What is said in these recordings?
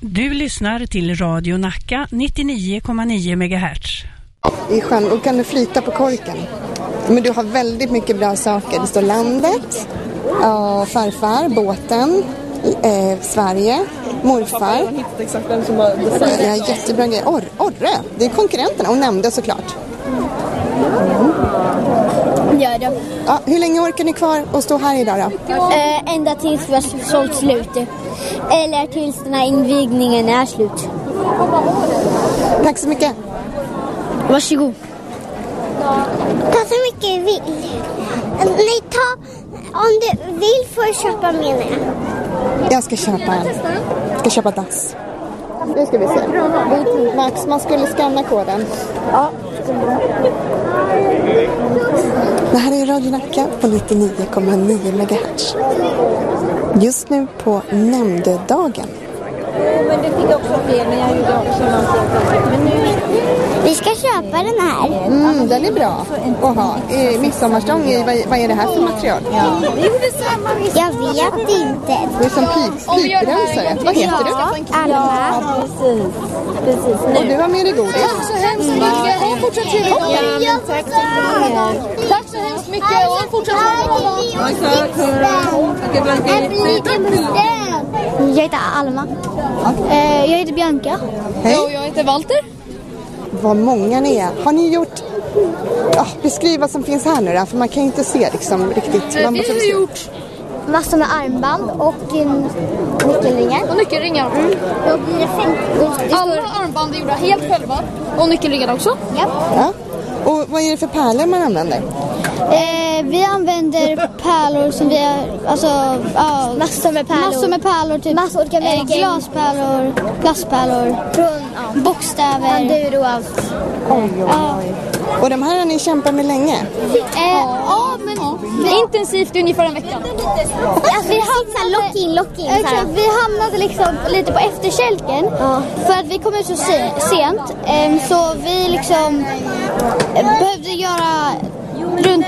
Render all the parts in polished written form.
Du lyssnar till Radio Nacka 99,9 MHz. I sjön, och kan du flyta på korken. Men du har väldigt mycket bra saker. Det står landet, farfar, båten, Sverige, morfar. Ja, jättebra grej. Orre, det är konkurrenterna och nämnde såklart. Gör det. Ja, hur länge orkar ni kvar att stå här idag då? Ända tills vi har sålt slut. Eller tills den här invigningen är slut. Tack så mycket. Varsågod. Ta så mycket du vill. Nej, om du vill får du köpa med mig. Jag ska köpa en. Jag ska köpa dass. Nu ska vi se. Max, man skulle scanna koden. Ja. Det här är Radio Nacka på 99,9 MHz. Just nu på nämndedagen. Men det fick också fel, men jag gjorde också någonting. Vi ska köpa den här. Den är bra att ha. Midsommarstång i, vad är det här för material? Ja. Vi gjorde samma. Jag vet inte. Det är som piprensare. Vad heter du? Alma. Ja, precis. Och du har med dig godis. Tack så hemskt mycket. Och fortsätt trevligt. Ja, tack så mycket. Tack så hemskt mycket. Och fortsätt Jag heter Alma. Jag heter Bianca. Hej. Och jag heter Walter. Vad många ni är. Har ni gjort... beskriv vad som finns här nu då, för man kan inte se liksom riktigt. Vi har gjort massor med armband och nyckelringar. och nyckelringar. Då blir det 50. Alla armband är gjorda helt själva. Och nyckelringar också. Ja. Och vad är det för pärlor man använder? Vi använder pärlor som vi har, massor med pärlor typ glaspärlor, glasspärlor, bokstäver, handur och allt. Oj. Och de här har ni kämpat med länge? Men intensivt ungefär en vecka. Vi hamnade lock-in. Vi hamnade liksom lite på efterkälken för att vi kom ut så sent. Så vi liksom behövde göra runt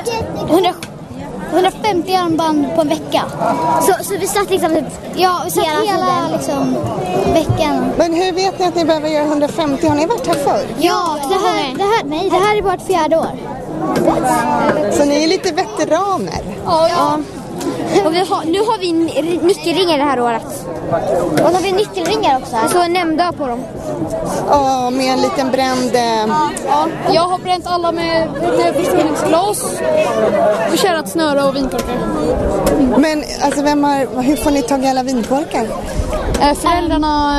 150 armband på en vecka. Så vi satt liksom hela liksom veckan. Men hur vet ni att ni behöver göra 150? Har ni varit här förr? Ja, det här är vårt 4:e år. Så ni är lite veteraner? Ja. Och nu har vi nyckelringar det här året. Och nu har vi nyckelringar också. Så nämnda på dem. Ja, med en liten bränd... Ja, jag har bränt alla med förstoringsglas, förkärat snöre och vinkorkar. Men alltså hur får ni tag i alla vinkorkar? Föräldrarna...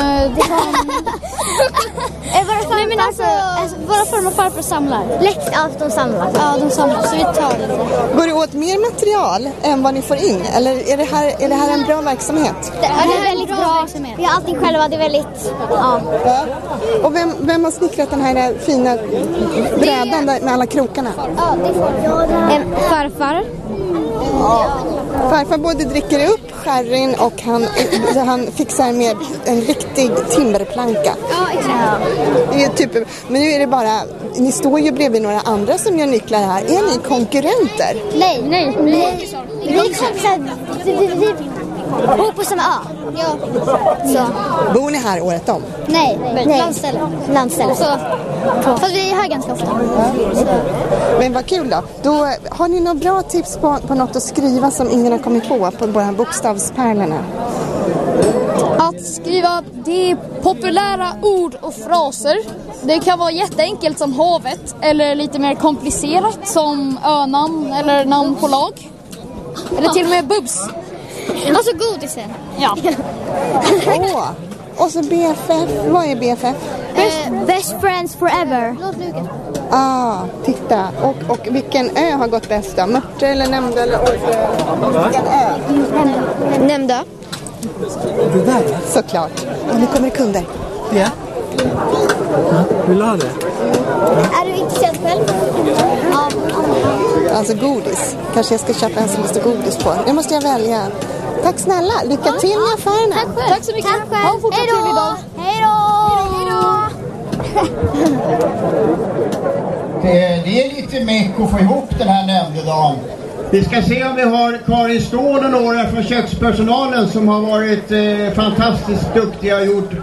Våra farmor och farfar samlar. De samlar. Ja, de samlar. Så vi tar lite. Går det åt mer material än vad ni får in? Eller är det här en bra verksamhet? Det är väldigt bra. Vi har allting själva. Det är väldigt... Ja. Och vem har snickrat den här fina brädan med alla krokarna? Ja, det får farfar. Farfar både dricker upp sherryn och han fixar med en riktig timmerplanka. Ja, exakt. Det är typ, men nu är det bara, ni står ju bredvid några andra som gör nycklar här. Är ni konkurrenter? Nej. Vi är kompisar. Vi bor på samma ö. Ja. Så. Bor ni här året om? Nej. Landställe. Så. Fast vi är här ganska ofta. Men vad kul då. Då har ni några bra tips på något att skriva som ingen har kommit på våra bokstavspärlorna? Att skriva det populära ord och fraser. Det kan vara jätteenkelt som havet, eller lite mer komplicerat som önamn eller namn på lag. Eller till och med bubs. Alltså godisen. Ja. Och så BFF. Vad är BFF? Best friends forever. Titta. Och vilken ö har gått bäst då? Mörtre eller Nämnda eller Orre? Vilken ö? Nämnda. Det där? Såklart. Och nu kommer det kunder. Ja. Vill du ha det? Är du intresserad själv? Ja. Alltså godis. Kanske jag ska köpa en som det står godis på. Det måste jag välja. Tack snälla. Lycka till med affärerna. Tack så mycket. Tack själv. Hej då. Hej då. Det är lite meck att få ihop den här nämndedagen. Vi ska se om vi har Karin Ståhl och några från kökspersonalen som har varit fantastiskt duktiga och gjort